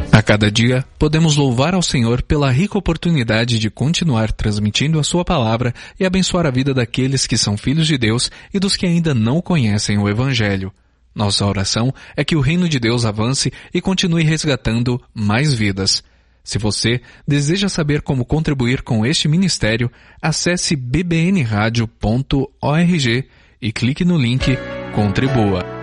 A cada dia, podemos louvar ao Senhor pela rica oportunidade de continuar transmitindo a Sua palavra e abençoar a vida daqueles que são filhos de Deus e dos que ainda não conhecem o Evangelho. Nossa oração é que o reino de Deus avance e continue resgatando mais vidas. Se você deseja saber como contribuir com este ministério, acesse bbnradio.org e clique no link Contribua.